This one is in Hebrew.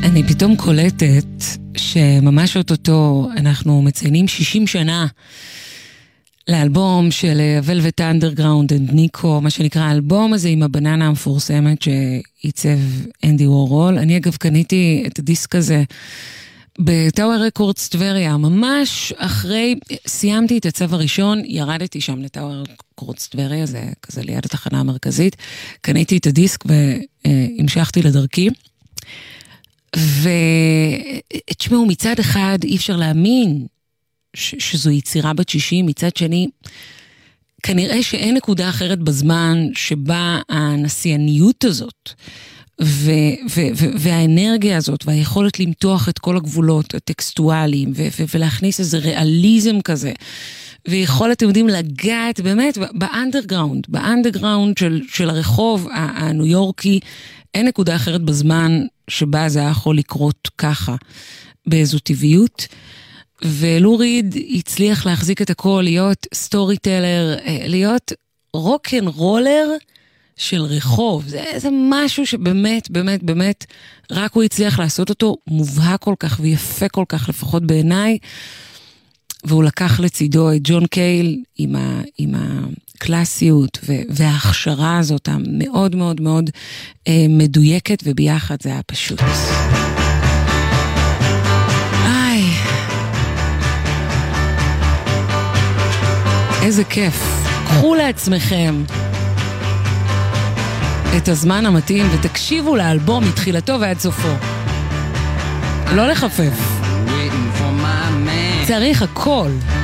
אני פתאום קולטת שממש אותו אנחנו מציינים 60 שנה לאלבום של Velvet Underground and Nico, מה שנקרא האלבום הזה עם הבננה המפורסמת שעיצב אנדי וורול. אני אגב קניתי את הדיסק הזה בטאוור רקורדס טבריה, ממש אחרי, סיימתי את הצו הראשון, ירדתי שם לטאוור רקורדס טבריה, זה כזה ליד התחנה המרכזית, קניתי את הדיסק והמשכתי לדרכי, ותשמעו, מצד אחד אי אפשר להאמין שזו יצירה בת 60, מצד שני, כנראה שאין נקודה אחרת בזמן שבה הנסייניות הזאת, והאנרגיה הזאת, והיכולת למתוח את כל הגבולות הטקסטואליים, ולהכניס איזה ריאליזם כזה, ויכולת, אתם יודעים, לגעת באמת באנדרגראונד של הרחוב הניו יורקי, אין נקודה אחרת בזמן שבה זה היה יכול לקרות ככה, באיזו טבעיות, ולו ריד הצליח להחזיק את הכל, להיות סטורי טלר, להיות רוק'נ'רולר של רחוב. זה משהו שבאמת, באמת, באמת, רק הוא הצליח לעשות אותו מובהק כל כך ויפה כל כך, לפחות בעיניי, והוא לקח לצידו את ג'ון קייל עם הקלאסיות וההכשרה הזאת המאוד מאוד מאוד מדויקת, וביחד זה היה פשוט. איזה כיף. קחו לעצמכם את הזמן המתאים ותקשיבו לאלבום מתחילתו ועד סופו. לא לחפף. צריך הכל.